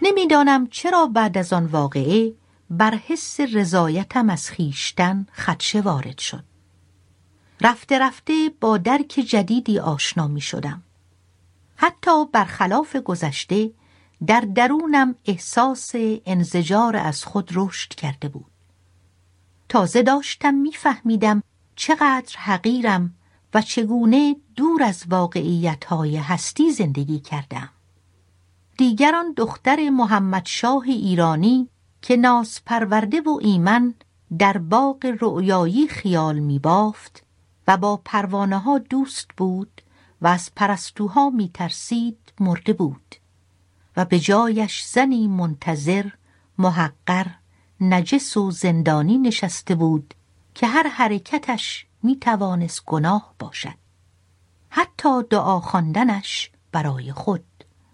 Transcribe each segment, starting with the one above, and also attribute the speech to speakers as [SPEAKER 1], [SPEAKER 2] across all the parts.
[SPEAKER 1] نمیدانم چرا بعد از آن واقعه بر حس رضایتم از خویشتن خدشه وارد شد. رفته رفته با درک جدیدی آشنا می شدم. حتی برخلاف گذشته در درونم احساس انزجار از خود رشد کرده بود. تازه داشتم می فهمیدم چقدر حقیرم و چگونه دور از واقعیت‌های هستی زندگی کردم. دیگر آن دختر محمد شاه ایرانی که ناز پرورده و ایمن در باغ رؤیایی خیال می بافت و با پروانه ها دوست بود و از پرستوها می ترسید مرده بود و به جایش زنی منتظر، محقر، نجس و زندانی نشسته بود که هر حرکتش می توانست گناه باشد، حتی دعا خواندنش برای خود.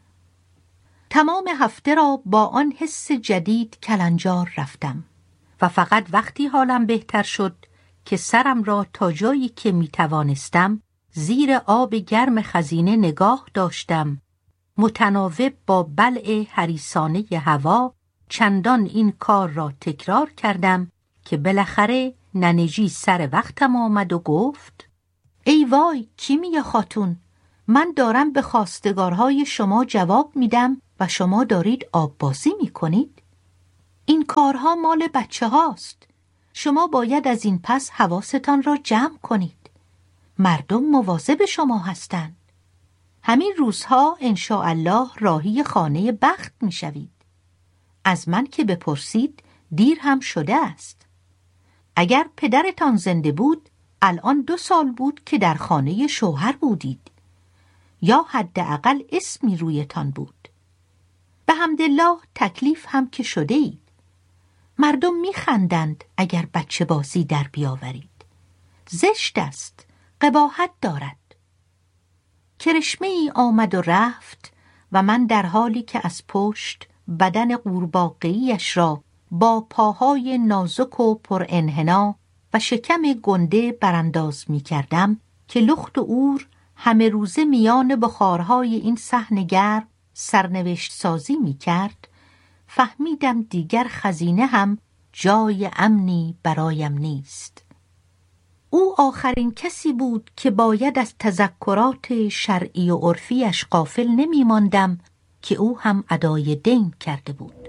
[SPEAKER 1] تمام هفته را با آن حس جدید کلنجار رفتم و فقط وقتی حالم بهتر شد که سرم را تا جایی که می توانستم زیر آب گرم خزینه نگاه داشتم، متناوب با بلع حریصانه هوا چندان این کار را تکرار کردم که بالاخره ننجی سر وقتم آمد و گفت: ای وای کیمیا خاتون، من دارم به خواستگارهای شما جواب میدم و شما دارید آب بازی میکنید؟ این کارها مال بچه هاست. شما باید از این پس حواستان را جمع کنید. مردم مواظب شما هستند. همین روزها انشاءالله راهی خانه بخت میشوید. از من که بپرسید دیر هم شده است. اگر پدرتان زنده بود الان 2 سال بود که در خانه شوهر بودید، یا حداقل اسمی رویتان بود. به حمدالله تکلیف هم که شده اید. مردم میخندند اگر بچه بازی در بیاورید. زشت است، قباحت دارد. کرشمه ای آمد و رفت و من در حالی که از پشت بدن قورباغه‌ایش را با پاهای نازک و پر انحنا و شکم گنده برانداز می کردم که لخت و عور همه روزه میان بخارهای این صحن گرم سرنوشت سازی می کرد، فهمیدم دیگر خزینه هم جای امنی برایم نیست. او آخرین کسی بود که باید از تذکرات شرعی و عرفیش غافل نمی ماندم که او هم ادای دین کرده بود.